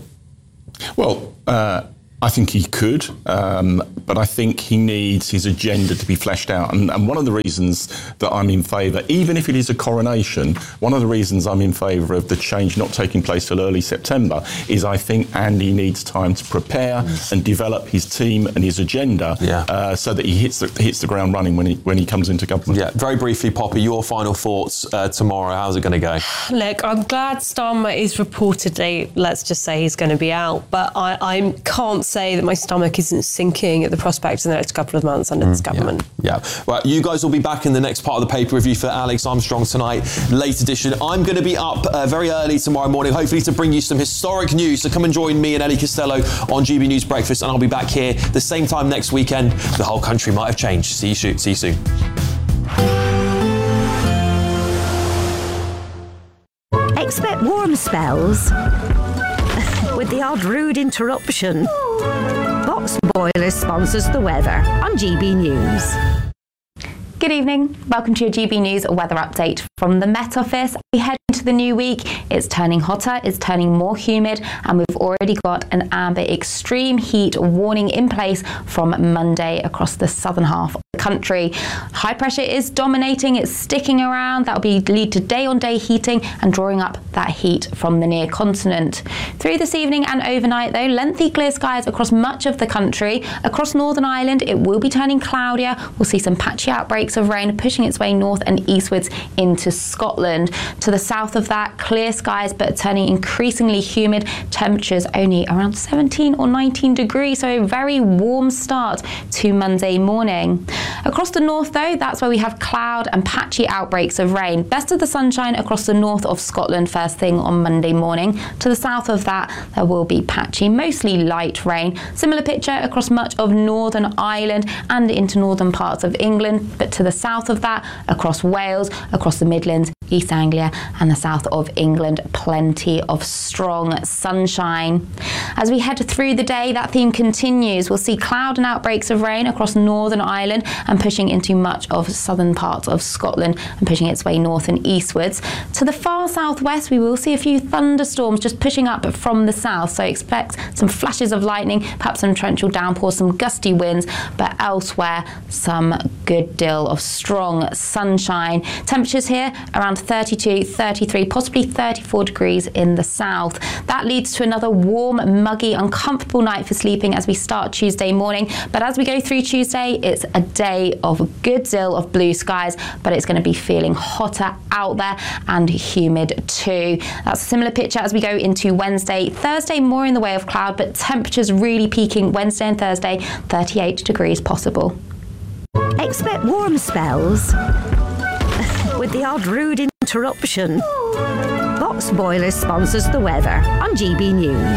Well, uh, I think he could, um, but I think he needs his agenda to be fleshed out. And, and one of the reasons that I'm in favour, even if it is a coronation, one of the reasons I'm in favour of the change not taking place till early September is I think Andy needs time to prepare mm. and develop his team and his agenda yeah. uh, so that he hits the, hits the ground running when he when he comes into government. Yeah, very briefly, Poppy, your final thoughts uh, tomorrow. How's it going to go? Look, I'm glad Starmer is reportedly, let's just say he's going to be out, but I, I can't say that my stomach isn't sinking at the prospect in the next couple of months under mm, this government. Yeah. yeah. Right, you guys will be back in the next part of the paper review for Alex Armstrong tonight, late edition. I'm going to be up uh, very early tomorrow morning, hopefully to bring you some historic news. So come and join me and Ellie Costello on G B News Breakfast, and I'll be back here the same time next weekend. The whole country might have changed. See you soon. See you soon. Expect warm spells with the odd rude interruption. Box Boiler sponsors the weather on G B News. Good evening. Welcome to your G B News weather update from the Met Office. We head into the new week. It's turning hotter, it's turning more humid, and we've already got an amber extreme heat warning in place from Monday across the southern half of the country. High pressure is dominating, it's sticking around. That'll be lead to day-on-day heating and drawing up that heat from the near continent. Through this evening and overnight, though, lengthy clear skies across much of the country. Across Northern Ireland, it will be turning cloudier. We'll see some patchy outbreaks of rain pushing its way north and eastwards into Scotland. To the south of that, clear skies but turning increasingly humid. Temperatures only around seventeen or nineteen degrees, so a very warm start to Monday morning. Across the north, though, that's where we have cloud and patchy outbreaks of rain. Best of the sunshine across the north of Scotland first thing on Monday morning. To the south of that, there will be patchy, mostly light rain. Similar picture across much of Northern Ireland and into northern parts of England, but to the south of that, across Wales, across the Midlands, East Anglia and the south of England, plenty of strong sunshine. As we head through the day, that theme continues. We'll see cloud and outbreaks of rain across Northern Ireland and pushing into much of southern parts of Scotland and pushing its way north and eastwards. To the far southwest, we will see a few thunderstorms just pushing up from the south, so expect some flashes of lightning, perhaps some torrential downpours, some gusty winds, but elsewhere some good deal of strong sunshine. Temperatures here around thirty-two, thirty-three, possibly thirty-four degrees in the south. That leads to another warm, muggy, uncomfortable night for sleeping as we start Tuesday morning. But as we go through Tuesday, it's a day of a good deal of blue skies, but it's going to be feeling hotter out there and humid too. That's a similar picture as we go into Wednesday. Thursday, more in the way of cloud, but temperatures really peaking Wednesday and Thursday, thirty-eight degrees possible. Expect warm spells with the odd rude interruption. Box Boilers sponsors the weather on G B News.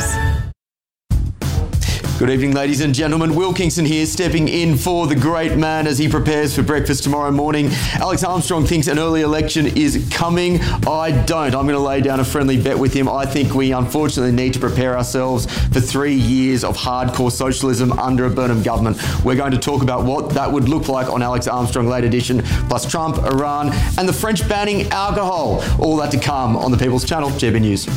Good evening, ladies and gentlemen. Will Kingston here, stepping in for the great man as he prepares for breakfast tomorrow morning. Alex Armstrong thinks an early election is coming. I don't. I'm going to lay down a friendly bet with him. I think we unfortunately need to prepare ourselves for three years of hardcore socialism under a Burnham government. We're going to talk about what that would look like on Alex Armstrong Late Edition, plus Trump, Iran, and the French banning alcohol. All that to come on the People's Channel, G B News.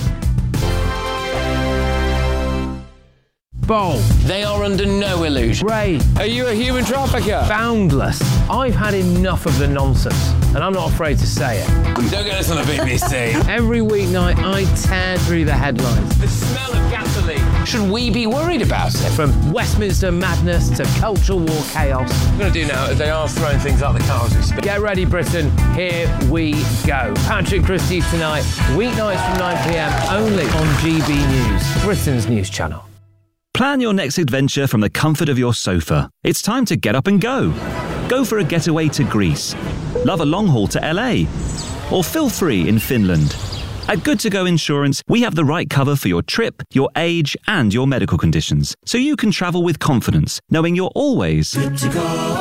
Bold. They are under no illusion. Ray, are you a human trafficker? Boundless. I've had enough of the nonsense, and I'm not afraid to say it. Don't get us on the B B C. Every weeknight, I tear through the headlines. The smell of gasoline. Should we be worried about it? From Westminster madness to cultural war chaos. What I'm going to do now is they are throwing things out the car as we speak. Get ready, Britain. Here we go. Patrick Christie's tonight, weeknights from nine p m, only on G B News, Britain's news channel. Plan your next adventure from the comfort of your sofa. It's time to get up and go. Go for a getaway to Greece. Love a long haul to L A. Or feel free in Finland. At Good To Go Insurance, we have the right cover for your trip, your age, and your medical conditions, so you can travel with confidence, knowing you're always good to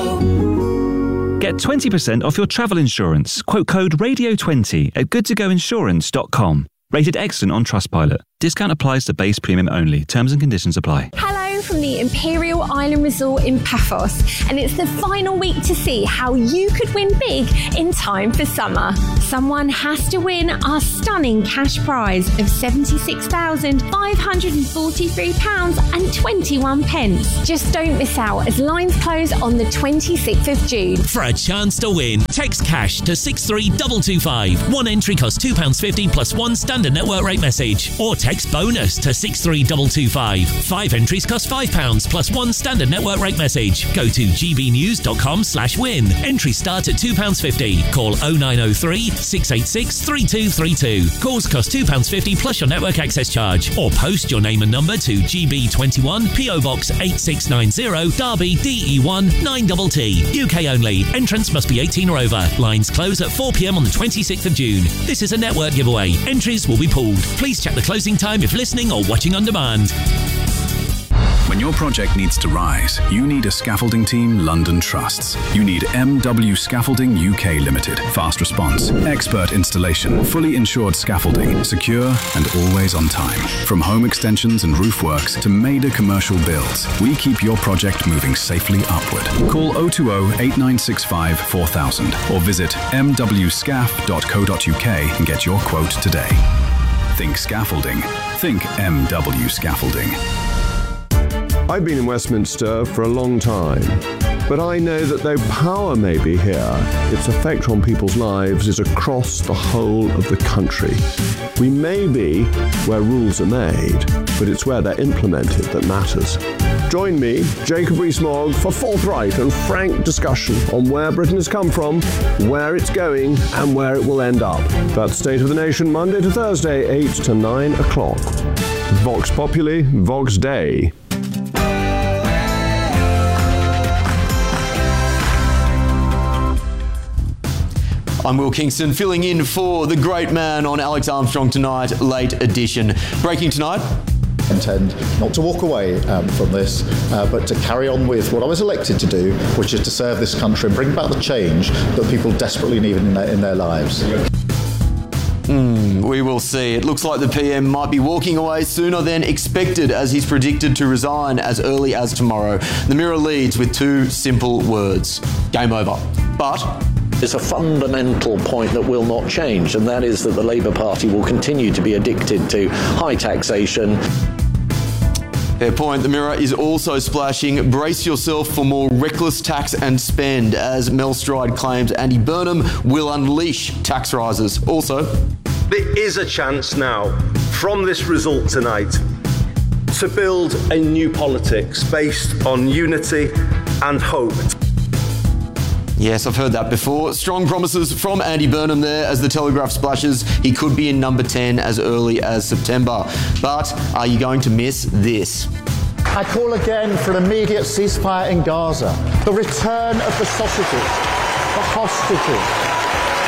go. Get twenty percent off your travel insurance. Quote code radio twenty at good to go insurance dot com. Rated excellent on Trustpilot. Discount applies to base premium only. Terms and conditions apply. Hello from the Imperial Island Resort in Paphos, and it's the final week to see how you could win big in time for summer. Someone has to win our stunning cash prize of seventy-six thousand five hundred forty-three pounds and twenty-one pence. Just don't miss out as lines close on the twenty-sixth of June. For a chance to win, text cash to six three two two five. One entry costs two pounds fifty plus one standard network rate message. Or text bonus to six three two two five. Five entries cost five pounds plus one standard network rate message. Go to gbnews.com slash win. Entries start at two pounds fifty. Call oh nine oh three, six eight six, three two three two. Calls cost two pounds fifty plus your network access charge. Or post your name and number to G B twenty-one, P O Box eight six nine zero, Derby, D E one nine T T. U K only. Entrance must be eighteen or over. Lines close at four p m on the twenty-sixth of June. This is a network giveaway. Entries will be pulled. Please check the closing time if listening or watching on demand. When your project needs to rise, you need a scaffolding team London trusts. You need M W Scaffolding U K Limited. Fast response, expert installation, fully insured scaffolding, secure and always on time. From home extensions and roof works to major commercial builds, we keep your project moving safely upward. Call oh two oh, eight nine six five, four thousand or visit m w scaf dot co dot u k and get your quote today. Think scaffolding. Think M W Scaffolding. I've been in Westminster for a long time, but I know that though power may be here, its effect on people's lives is across the whole of the country. We may be where rules are made, but it's where they're implemented that matters. Join me, Jacob Rees-Mogg, for forthright and frank discussion on where Britain has come from, where it's going, and where it will end up. That's State of the Nation, Monday to Thursday, eight to nine o'clock. Vox Populi, Vox Dei. I'm Will Kingston, filling in for the great man on Alex Armstrong Tonight, Late Edition. Breaking tonight. I intend not to walk away um, from this, uh, but to carry on with what I was elected to do, which is to serve this country and bring about the change that people desperately need in their, in their lives. Mm, we will see. It looks like the P M might be walking away sooner than expected, as he's predicted to resign as early as tomorrow. The Mirror leads with two simple words: game over. But there's a fundamental point that will not change, and that is that the Labour Party will continue to be addicted to high taxation. Fair point. The Mirror is also splashing: brace yourself for more reckless tax and spend, as Mel Stride claims Andy Burnham will unleash tax rises. Also, there is a chance now, from this result tonight, to build a new politics based on unity and hope. Yes, I've heard that before. Strong promises from Andy Burnham there as the Telegraph splashes he could be in number ten as early as September. But are you going to miss this? I call again for an immediate ceasefire in Gaza, the return of the sausages, the hostages,